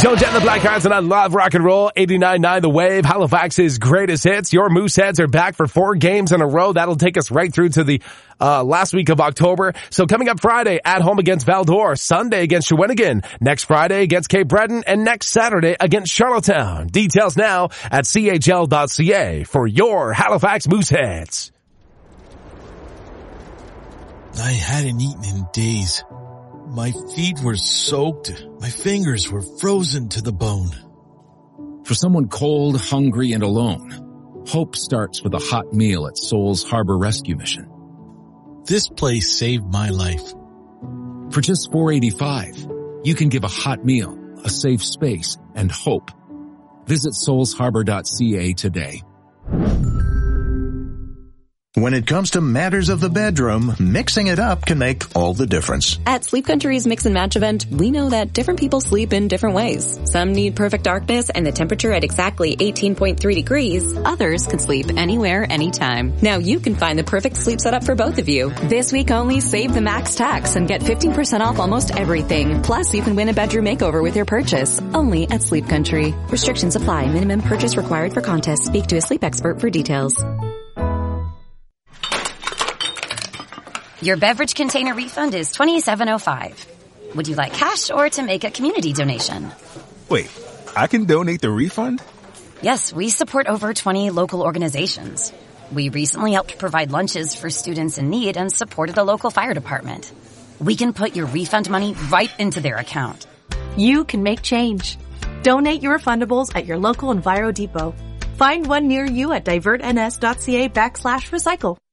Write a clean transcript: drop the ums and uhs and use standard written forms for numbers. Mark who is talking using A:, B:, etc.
A: Joe Jet and the Blackhearts, and I love rock and roll. 89.9 The Wave, Halifax's greatest hits. Your Mooseheads are back for 4 games in a row. That'll take us right through to the last week of October. So coming up Friday, at home against Val-d'Or, Sunday against Shawinigan, next Friday against Cape Breton, and next Saturday against Charlottetown. Details now at chl.ca for your Halifax Mooseheads.
B: I hadn't eaten in days. My feet were soaked. My fingers were frozen to the bone.
C: For someone cold, hungry, and alone, hope starts with a hot meal at Souls Harbor Rescue Mission.
B: This place saved my life.
C: For just $4.85, you can give a hot meal, a safe space, and hope. Visit soulsharbor.ca today.
D: When it comes to matters of the bedroom, mixing it up can make all the difference.
E: At Sleep Country's Mix and Match event, we know that different people sleep in different ways. Some need perfect darkness and the temperature at exactly 18.3 degrees. Others can sleep anywhere, anytime. Now you can find the perfect sleep setup for both of you. This week only, save the max tax and get 15% off almost everything. Plus, you can win a bedroom makeover with your purchase. Only at Sleep Country. Restrictions apply. Minimum purchase required for contest. Speak to a sleep expert for details.
F: Your beverage container refund is $27.05. Would you like cash or to make a community donation?
G: Wait, I can donate the refund?
F: Yes, we support over 20 local organizations. We recently helped provide lunches for students in need and supported a local fire department. We can put your refund money right into their account.
H: You can make change. Donate your refundables at your local Enviro Depot. Find one near you at divertns.ca/recycle.